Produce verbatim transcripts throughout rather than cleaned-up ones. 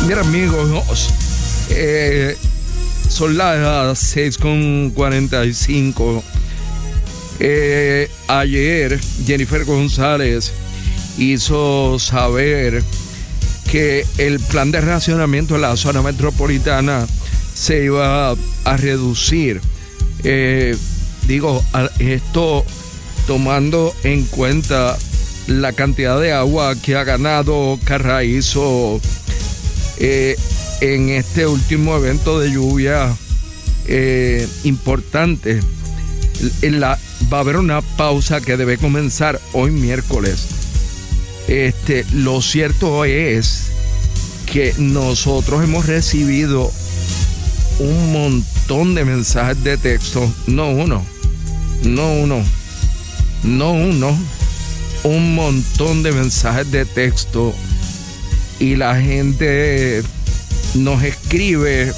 Mira, amigos, eh, son las seis con cuarenta y cinco. Eh, ayer Jennifer González hizo saber que el plan de racionamiento en la zona metropolitana se iba a reducir. Eh, digo, esto tomando en cuenta la cantidad de agua que ha ganado Carraízo eh, en este último evento de lluvia eh, importante. En la, va a haber una pausa que debe comenzar hoy miércoles. Este, lo cierto es que nosotros hemos recibido un montón de mensajes de texto, no uno, no uno, no uno, un montón de mensajes de texto, y la gente nos escribe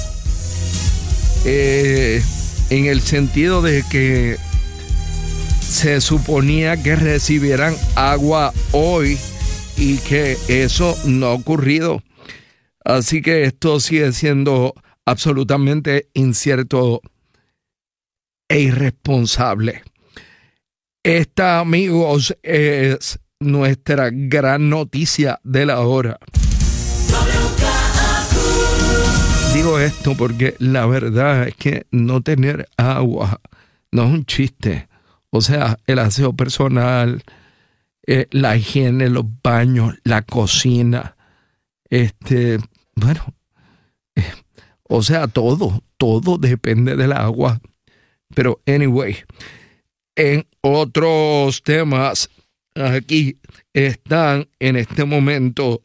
eh, en el sentido de que se suponía que recibieran agua hoy y que eso no ha ocurrido. Así que esto sigue siendo absolutamente incierto e irresponsable. Esta, amigos, es nuestra gran noticia de la hora. Digo esto porque la verdad es que no tener agua no es un chiste. O sea, el aseo personal, eh, la higiene, los baños, la cocina, este, bueno, eh, o sea, todo, todo depende del agua. Pero, anyway, en otros temas, aquí están en este momento,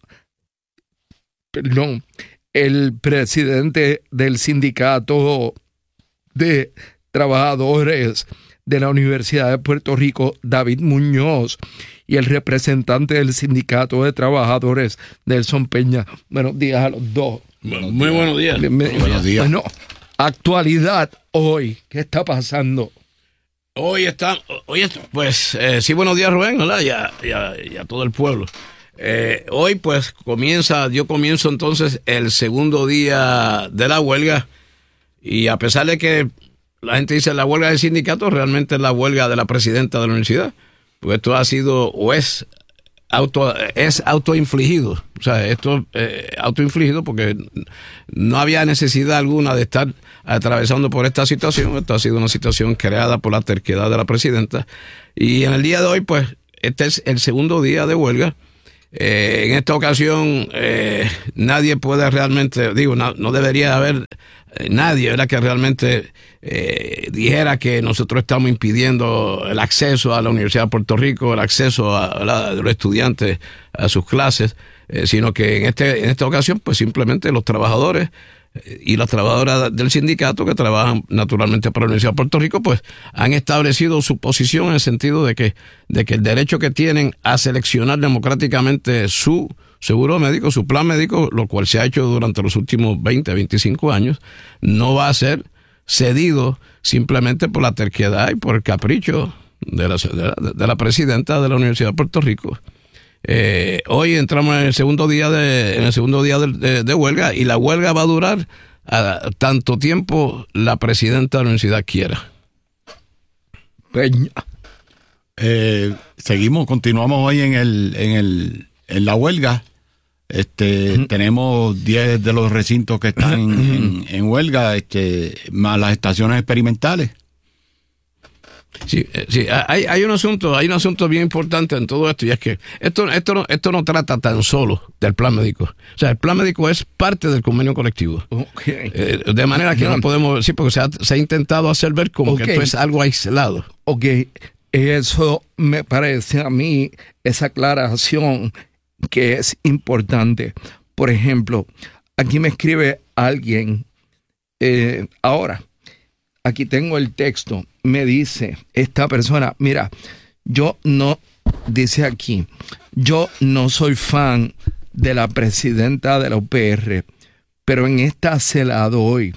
perdón, el presidente del sindicato de trabajadores de la Universidad de Puerto Rico, David Muñoz, y el representante del sindicato de trabajadores, Nelson Peña. Buenos días a los dos. Bueno, muy buenos días. Me, me, buenos días. Bueno, actualidad hoy, ¿qué está pasando? Hoy está, hoy está, pues, eh, sí, buenos días, Rubén, ¿verdad? Y a, y a, y a todo el pueblo. Eh, hoy, pues, comienza, yo comienzo entonces el segundo día de la huelga, y a pesar de que la gente dice la huelga del sindicato, realmente es la huelga de la presidenta de la universidad, porque esto ha sido o es auto es autoinfligido, o sea, esto es eh, autoinfligido porque no había necesidad alguna de estar atravesando por esta situación. Esto ha sido una situación creada por la terquedad de la presidenta, y en el día de hoy, pues, este es el segundo día de huelga. Eh, en esta ocasión eh, nadie puede realmente, digo, no, no debería haber eh, nadie, ¿verdad?, que realmente eh, dijera que nosotros estamos impidiendo el acceso a la Universidad de Puerto Rico, el acceso a, a los estudiantes a sus clases, eh, sino que en este en esta ocasión, pues, simplemente los trabajadores y las trabajadoras del sindicato que trabajan naturalmente para la Universidad de Puerto Rico, pues, han establecido su posición en el sentido de que, de que el derecho que tienen a seleccionar democráticamente su seguro médico, su plan médico, lo cual se ha hecho durante los últimos veinte, veinticinco años, no va a ser cedido simplemente por la terquedad y por el capricho de la, de la, de la presidenta de la Universidad de Puerto Rico. Eh, hoy entramos en el segundo día de en el segundo día de, de, de huelga, y la huelga va a durar a tanto tiempo la presidenta de la universidad quiera. Peña. Eh, seguimos, continuamos hoy en el en el en la huelga. Este, uh-huh. Tenemos diez de los recintos que están en, en, en huelga, este, más las estaciones experimentales. Sí, sí, hay, hay un asunto, hay un asunto bien importante en todo esto, y es que esto, esto no, esto no trata tan solo del plan médico. O sea, el plan médico es parte del convenio colectivo. Okay. Eh, de manera que no, no podemos decir, porque se ha, se ha intentado hacer ver como okay. que esto es algo aislado. Ok, eso me parece a mí, esa aclaración que es importante. Por ejemplo, aquí me escribe alguien, eh, ahora, aquí tengo el texto, me dice esta persona, mira, yo no, dice aquí, yo no soy fan de la presidenta de la U P R, pero en esta se la doy.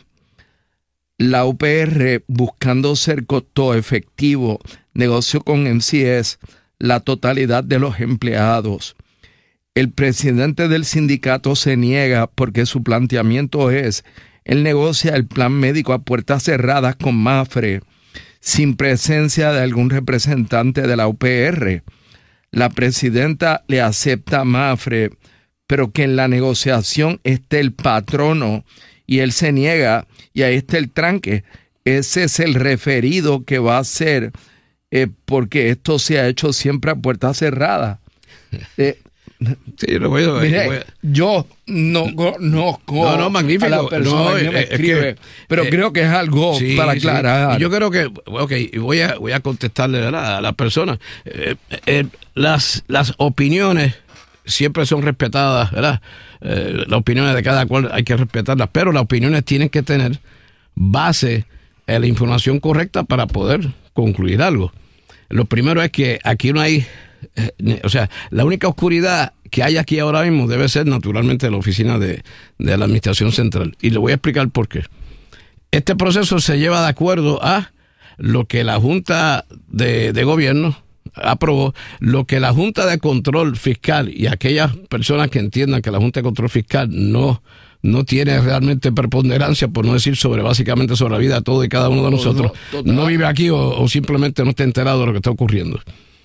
La U P R, buscando ser costo efectivo, negoció con M C S la totalidad de los empleados. el presidente del sindicato se niega porque su planteamiento es, él negocia el plan médico a puertas cerradas con Mafre, sin presencia de algún representante de la U P R. La presidenta le acepta a Mafre, pero que en la negociación esté el patrono y él se niega y ahí está el tranque. Ese es el referido que va a ser, eh, porque esto se ha hecho siempre a puertas cerradas. Eh, Sí, lo voy a, Mire, voy a... yo no conozco no, no, magnífico. a la persona no, que me es escribe, que, pero eh, creo que es algo sí, para sí. aclarar. Y yo creo que, ok, voy a, voy a contestarle, ¿verdad?, a la persona. Eh, eh, las, las opiniones siempre son respetadas, ¿verdad? Eh, las opiniones de cada cual hay que respetarlas, pero las opiniones tienen que tener base en la información correcta para poder concluir algo. Lo primero es que aquí no hay... O sea, la única oscuridad que hay aquí ahora mismo debe ser naturalmente la oficina de, de la Administración Central. Y le voy a explicar por qué. Este proceso se lleva de acuerdo a lo que la Junta de, de Gobierno aprobó, lo que la Junta de Control Fiscal y aquellas personas que entiendan que la Junta de Control Fiscal no... no tiene realmente preponderancia, por no decir sobre básicamente sobre la vida de todo y cada uno de nosotros, no, no vive aquí o, o simplemente no está enterado de lo que está ocurriendo.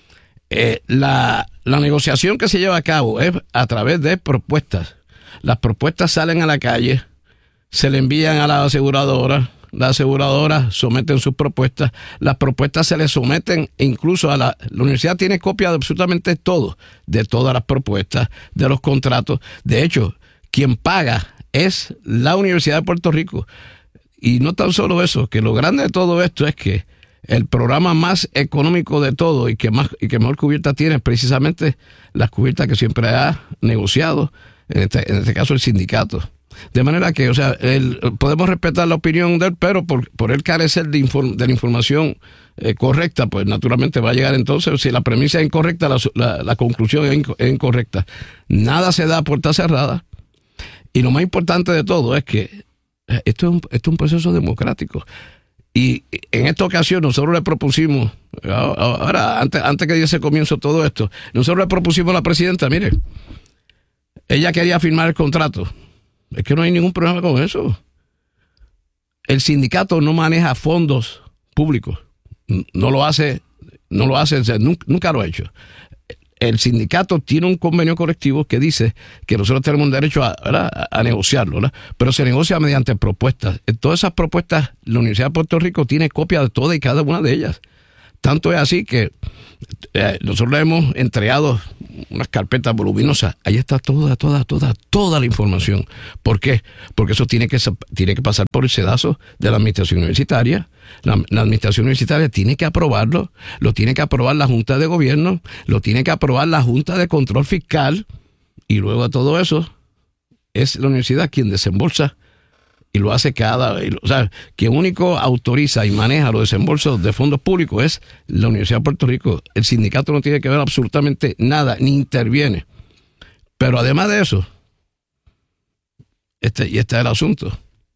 Eh, la, la negociación que se lleva a cabo es a través de propuestas. Las propuestas salen a la calle, se le envían a la aseguradora, las aseguradoras someten sus propuestas, las propuestas se le someten incluso a la... La universidad tiene copia de absolutamente todo, de todas las propuestas, de los contratos. De hecho, quien paga es la Universidad de Puerto Rico. Y no tan solo eso, que lo grande de todo esto es que el programa más económico de todo y que más y que mejor cubierta tiene es precisamente las cubiertas que siempre ha negociado, en este, en este caso el sindicato. De manera que, o sea, el, podemos respetar la opinión de él, pero por, por él carecer de, inform, de la información eh, correcta, pues naturalmente va a llegar entonces, si la premisa es incorrecta, la, la, la conclusión es, inco, es incorrecta. Nada se da a puerta cerrada. Y lo más importante de todo es que esto es un, esto es un proceso democrático. Y en esta ocasión nosotros le propusimos, ahora, antes, antes que diese comienzo todo esto, nosotros le propusimos a la presidenta, mire, ella quería firmar el contrato. Es que no hay ningún problema con eso. El sindicato no maneja fondos públicos. No lo hace, no lo hace, o sea, nunca, nunca lo ha hecho. El sindicato tiene un convenio colectivo que dice que nosotros tenemos derecho a, a, a negociarlo, ¿verdad? Pero se negocia mediante propuestas. En todas esas propuestas, la Universidad de Puerto Rico tiene copia de todas y cada una de ellas. Tanto es así que eh, nosotros le hemos entregado unas carpetas voluminosas. Ahí está toda, toda, toda, toda la información. ¿Por qué? Porque eso tiene que, tiene que pasar por el sedazo de la administración universitaria. La, la administración universitaria tiene que aprobarlo, lo tiene que aprobar la Junta de Gobierno, lo tiene que aprobar la Junta de Control Fiscal, y luego de todo eso es la universidad quien desembolsa y lo hace cada vez. O sea, quien único autoriza y maneja los desembolsos de fondos públicos es la Universidad de Puerto Rico. El sindicato no tiene que ver absolutamente nada, ni interviene. Pero además de eso, este, y este es el asunto,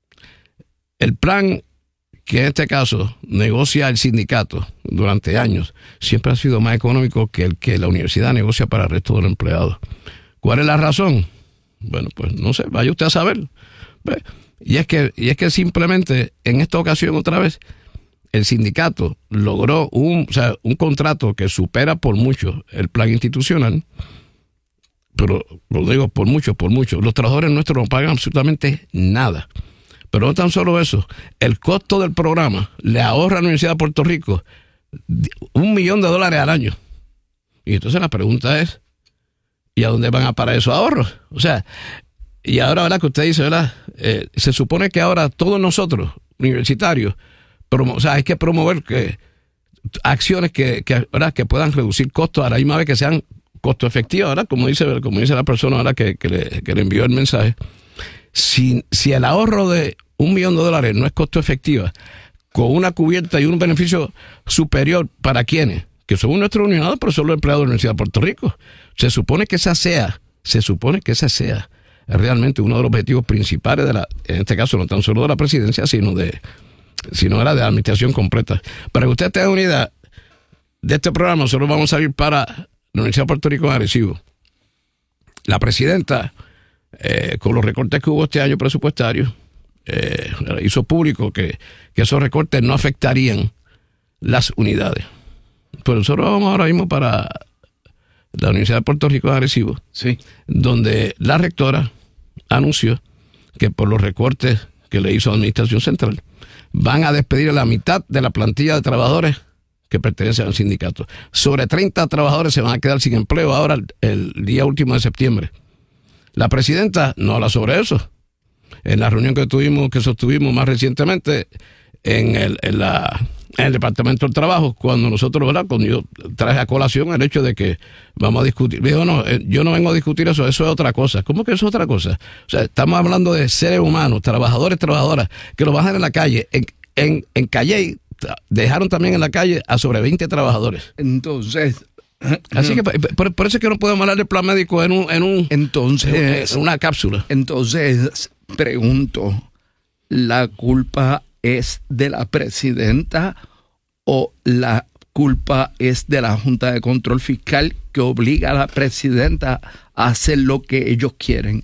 el plan que en este caso negocia el sindicato durante años siempre ha sido más económico que el que la universidad negocia para el resto de los empleados. ¿Cuál es la razón? Bueno, pues no sé, vaya usted a saber. Y es que, y es que simplemente en esta ocasión otra vez el sindicato logró un, o sea, un contrato que supera por mucho el plan institucional, pero lo digo por mucho, por mucho. Los trabajadores nuestros no pagan absolutamente nada. Pero no tan solo eso, el costo del programa le ahorra a la Universidad de Puerto Rico un millón de dólares al año. Y entonces la pregunta es, ¿y a dónde van a parar esos ahorros? O sea, y ahora, ¿verdad? Que usted dice, ¿verdad? Eh, se supone que ahora todos nosotros, universitarios, promo- o sea, hay que promover que acciones que, que, ¿verdad? Que puedan reducir costos a la misma vez que sean costo efectivos, ¿verdad? Como dice, como dice la persona ahora que, que, le, que le envió el mensaje. Si, si el ahorro de un millón de dólares no es costo efectiva, con una cubierta y un beneficio superior para quienes, que son nuestros unionados, pero son los empleados de la Universidad de Puerto Rico, se supone que esa sea, se supone que esa sea realmente uno de los objetivos principales de la, en este caso no tan solo de la presidencia, sino de, sino era de la administración completa. Para que usted tenga una idea de este programa, nosotros vamos a ir para la Universidad de Puerto Rico en Arecibo la presidenta, eh, con los recortes que hubo este año presupuestario, eh, hizo público que, que esos recortes no afectarían las unidades. Pues nosotros vamos ahora mismo para la Universidad de Puerto Rico de Arecibo, sí, donde la rectora anunció que por los recortes que le hizo la Administración Central van a despedir a la mitad de la plantilla de trabajadores que pertenecen al sindicato. Sobre treinta trabajadores se van a quedar sin empleo ahora el, el día último de septiembre. La presidenta no habla sobre eso. En la reunión que tuvimos, que sostuvimos más recientemente en el, en la, en el Departamento del Trabajo, cuando nosotros, ¿verdad? Cuando yo traje a colación el hecho de que vamos a discutir. Dijo, no, yo no vengo a discutir eso, eso es otra cosa. ¿Cómo que eso es otra cosa? O sea, estamos hablando de seres humanos, trabajadores, trabajadoras, que lo bajan en la calle. En, en, en Calley dejaron también en la calle a sobre veinte trabajadores. Entonces... Así que por, por eso es que no podemos hablar del plan médico en un, en un entonces, en una cápsula. Entonces, pregunto, ¿la culpa es de la presidenta o la culpa es de la Junta de Control Fiscal que obliga a la presidenta a hacer lo que ellos quieren?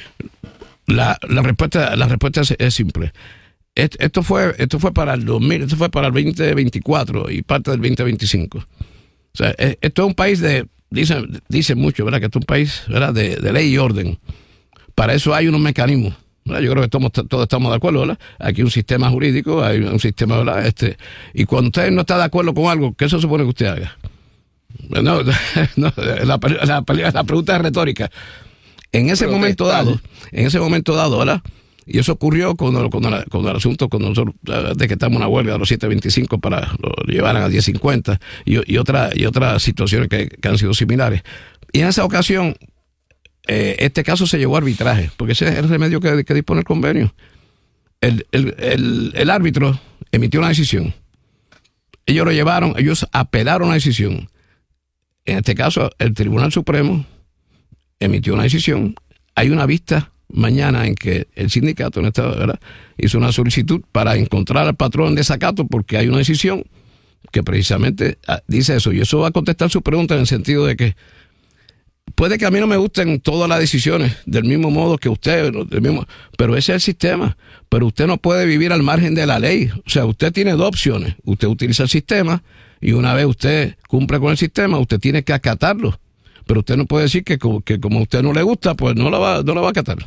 La, la respuesta, la respuesta es, es simple. Esto fue, esto fue para el dos mil, esto fue para el veinte veinticuatro y parte del veinte veinticinco. O sea, esto es un país de, dicen, dicen mucho, ¿verdad? Que esto es un país, ¿verdad? De, de ley y orden. Para eso hay unos mecanismos, ¿verdad? Yo creo que todos, todos estamos de acuerdo, ¿verdad? Aquí hay un sistema jurídico, hay un sistema, ¿verdad? Este, y cuando usted no está de acuerdo con algo, ¿qué se supone que usted haga? No, no la, la, la, la pregunta es retórica. En ese Pero momento dado, en ese momento dado, ¿verdad? Y eso ocurrió con el, con el, con el asunto con nosotros, de que estamos en una huelga de los siete veinticinco para lo llevaran a diez cincuenta y, y, otra, y otras situaciones que, que han sido similares. Y en esa ocasión, eh, este caso se llevó a arbitraje, porque ese es el remedio que, que dispone el convenio. El, el, el, el árbitro emitió una decisión. Ellos lo llevaron, ellos apelaron la decisión. En este caso, el Tribunal Supremo emitió una decisión. Hay una vista mañana en que el sindicato en esta, ¿verdad? hizo una solicitud para encontrar al patrón de desacato porque hay una decisión que precisamente dice eso, y eso va a contestar su pregunta en el sentido de que puede que a mí no me gusten todas las decisiones del mismo modo que usted, del mismo, pero ese es el sistema. Pero usted no puede vivir al margen de la ley. O sea, usted tiene dos opciones. Usted utiliza el sistema y una vez usted cumple con el sistema, usted tiene que acatarlo. Pero usted no puede decir que como, que como a usted no le gusta, pues no la va, no la va a acatar.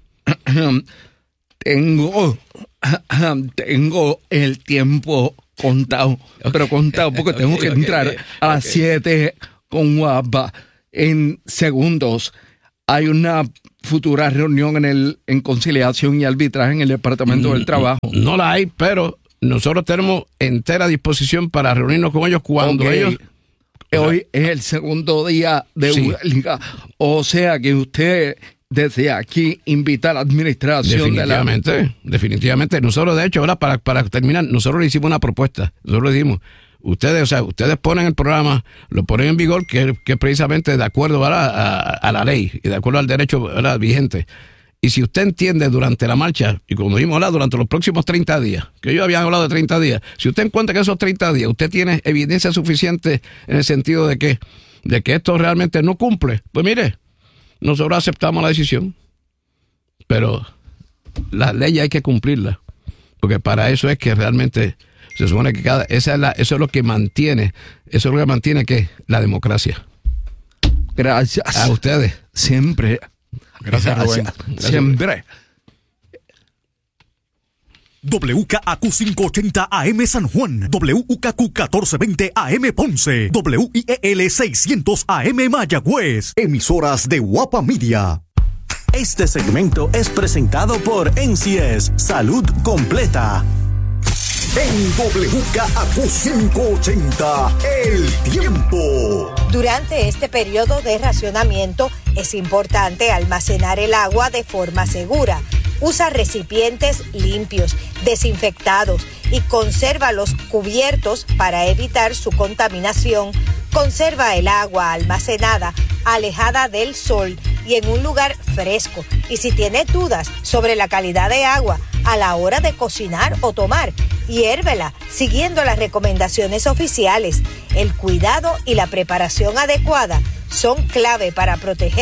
Tengo, tengo el tiempo contado, okay. pero contado porque tengo okay, que okay, entrar okay, a las siete okay. con Guapa en segundos. Hay una futura reunión en el en conciliación y arbitraje en el Departamento no, del Trabajo. No la hay, pero nosotros tenemos entera disposición para reunirnos con ellos cuando okay. ellos... Hoy es el segundo día de sí. huelga, o sea que usted desde aquí invita a la administración definitivamente, de la... definitivamente. Nosotros, de hecho, ahora para, para terminar, nosotros le hicimos una propuesta. Nosotros le dijimos, ustedes, o sea, ustedes ponen el programa, lo ponen en vigor, que, que precisamente de acuerdo a, a, a la ley y de acuerdo al derecho, ¿verdad?, vigente. Y si usted entiende durante la marcha, y como dijimos, ¿verdad?, durante los próximos treinta días, que ellos habían hablado de treinta días, si usted encuentra que esos treinta días usted tiene evidencia suficiente en el sentido de que, de que esto realmente no cumple, pues mire, nosotros aceptamos la decisión, pero las leyes hay que cumplirlas, porque para eso es que realmente se supone que cada, esa es la, eso es lo que mantiene, eso es lo que mantiene que la democracia. Gracias. A ustedes. Siempre. Gracias, Rubén. Gracias. Siempre. W K A Q quinientos ochenta A M San Juan, W K A Q catorce veinte A M Ponce, W I E L seiscientos A M Mayagüez, emisoras de Guapa Media. Este segmento es presentado por N C S Salud Completa. En W K A Q quinientos ochenta, el tiempo. Durante este periodo de racionamiento es importante almacenar el agua de forma segura. Usa recipientes limpios, desinfectados y consérvalos cubiertos para evitar su contaminación. Conserva el agua almacenada alejada del sol y en un lugar fresco. Y si tiene dudas sobre la calidad de agua a la hora de cocinar o tomar, hiérvela siguiendo las recomendaciones oficiales. El cuidado y la preparación adecuada son clave para proteger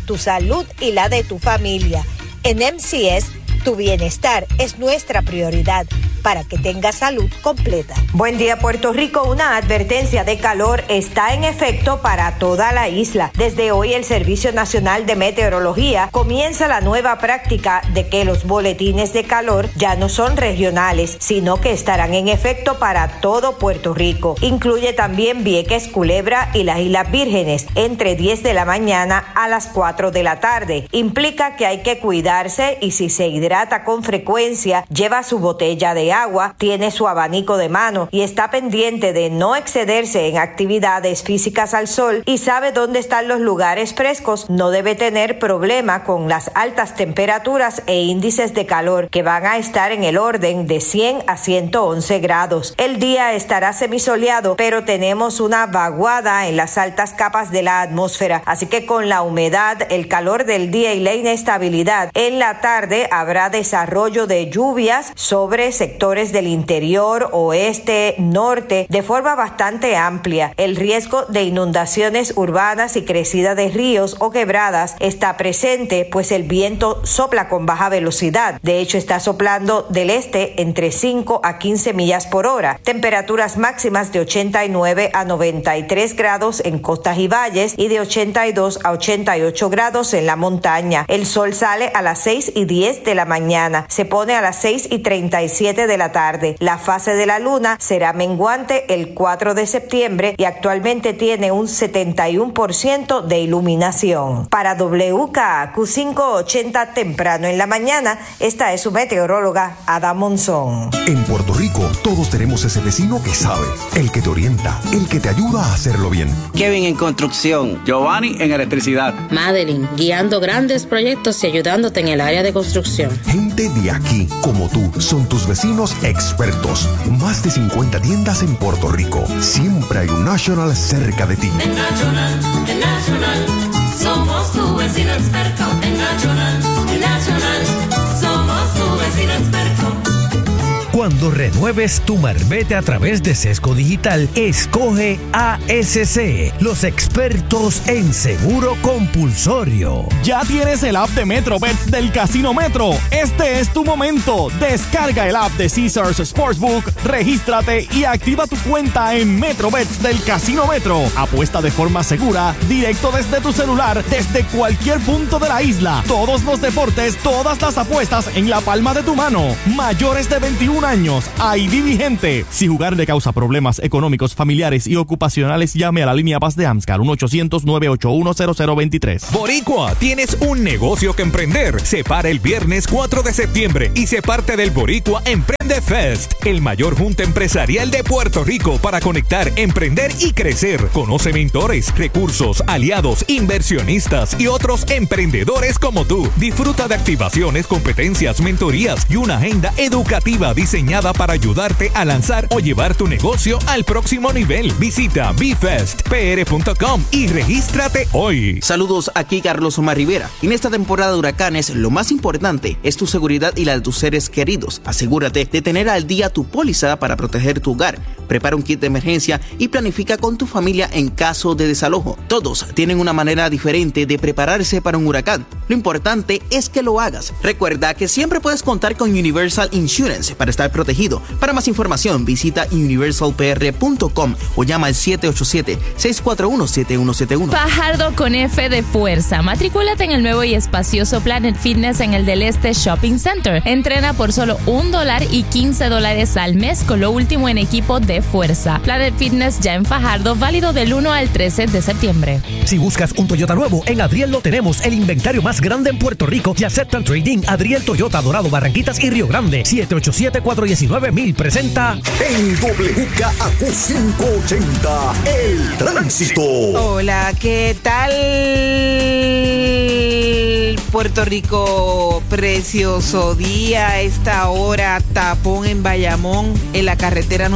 tu salud y la de tu familia. En M C S, tu bienestar es nuestra prioridad para que tengas salud completa. Buen día, Puerto Rico. Una advertencia de calor está en efecto para toda la isla. Desde hoy, el Servicio Nacional de Meteorología comienza la nueva práctica de que los boletines de calor ya no son regionales, sino que estarán en efecto para todo Puerto Rico. Incluye también Vieques, Culebra y las Islas Vírgenes, entre diez de la mañana a las cuatro de la tarde. Implica que hay que cuidarse y si se hidrata con frecuencia, lleva su botella de agua, tiene su abanico de mano y está pendiente de no excederse en actividades físicas al sol y sabe dónde están los lugares frescos, no debe tener problema con las altas temperaturas e índices de calor que van a estar en el orden de cien a ciento once grados. El día estará semisoleado, pero tenemos una vaguada en las altas capas de la atmósfera, así que con la humedad, el calor del día y la inestabilidad, en la tarde habrá desarrollo de lluvias sobre sectores del interior, oeste, norte, de forma bastante amplia. El riesgo de inundaciones urbanas y crecida de ríos o quebradas está presente, pues el viento sopla con baja velocidad. De hecho, está soplando del este entre cinco a quince millas por hora. Temperaturas máximas de ochenta y nueve a noventa y tres grados en costas y valles y de ochenta y dos a ochenta y ocho grados en la montaña. El sol sale a las seis y diez de la mañana. Se pone a las seis y treinta y siete de la tarde. La fase de la luna será menguante el cuatro de septiembre y actualmente tiene un setenta y uno por ciento de iluminación. Para W K A Q quinientos ochenta temprano en la mañana, esta es su meteoróloga Ada Monzón. En Puerto Rico, todos tenemos ese vecino que sabe, el que te orienta, el que te ayuda a hacerlo bien. Kevin en construcción. Giovanni en electricidad. Madeline, guiando grandes proyectos y ayudándote en el área de construcción. Gente de aquí, como tú, son tus vecinos expertos. Más de cincuenta tiendas en Puerto Rico. Siempre hay un National cerca de ti. En National, en National, somos tu vecino experto. En National, en National, somos tu vecino experto. Cuando renueves tu marbete a través de Sesco Digital, escoge A S C, los expertos en seguro compulsorio. Ya tienes el app de MetroBets del Casino Metro. Este es tu momento. Descarga el app de Caesars Sportsbook, regístrate y activa tu cuenta en MetroBets del Casino Metro. Apuesta de forma segura, directo desde tu celular, desde cualquier punto de la isla. Todos los deportes, todas las apuestas en la palma de tu mano. Mayores de veintiún años, I D vigente. Si jugar le causa problemas económicos, familiares y ocupacionales, llame a la línea Paz de AMSCAR uno ochocientos, nueve ocho uno, cero cero dos tres. Boricua, tienes un negocio que emprender. Se para el viernes cuatro de septiembre y se parte del Boricua Emprende Fest, el mayor junta empresarial de Puerto Rico para conectar, emprender y crecer. Conoce mentores, recursos, aliados, inversionistas y otros emprendedores como tú. Disfruta de activaciones, competencias, mentorías y una agenda educativa diseñada para ayudarte a lanzar o llevar tu negocio al próximo nivel. Visita b fest p r punto com y regístrate hoy. Saludos, aquí Carlos Omar Rivera. En esta temporada de huracanes, lo más importante es tu seguridad y la de tus seres queridos. Asegúrate de tener al día tu póliza para proteger tu hogar. Prepara un kit de emergencia y planifica con tu familia en caso de desalojo. Todos tienen una manera diferente de prepararse para un huracán. Lo importante es que lo hagas. Recuerda que siempre puedes contar con Universal Insurance para estar protegido. Para más información, visita universal p r punto com o llama al siete ocho siete, seis cuatro uno, siete uno siete uno. Fajardo con F de fuerza. Matricúlate en el nuevo y espacioso Planet Fitness en el del Este Shopping Center. Entrena por solo un dólar y quince dólares al mes con lo último en equipo de fuerza. Planet Fitness ya en Fajardo, válido del uno al trece de septiembre. Si buscas un Toyota nuevo, en Adriel lo tenemos, el inventario más grande en Puerto Rico y aceptan trading. Adriel Toyota, Dorado, Barranquitas y Río Grande. siete ocho siete, cuatro uno nueve, mil presenta en W K A Q quinientos ochenta, el tránsito. Hola, ¿qué tal? Puerto Rico, precioso día. A esta hora, tapón en Bayamón, en la carretera